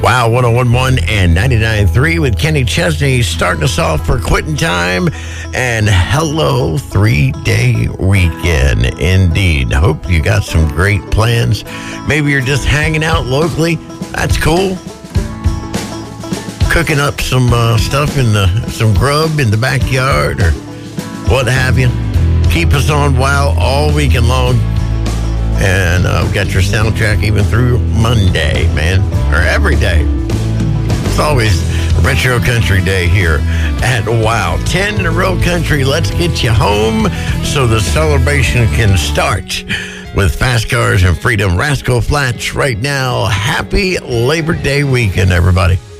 Wow, 101.1 and 99.3 with Kenny Chesney starting us off for quitting time. And hello, 3-day weekend. Indeed. Hope you got some great plans. Maybe you're just hanging out locally. That's cool. Cooking up some stuff some grub in the backyard or what have you. Keep us on WOW all weekend long. And we got your soundtrack even through Monday, man, or every day. It's always Retro Country Day here at WOW. 10 in a row country. Let's get you home so the celebration can start with Fast Cars and Freedom. Rascal Flatts right now. Happy Labor Day weekend, everybody.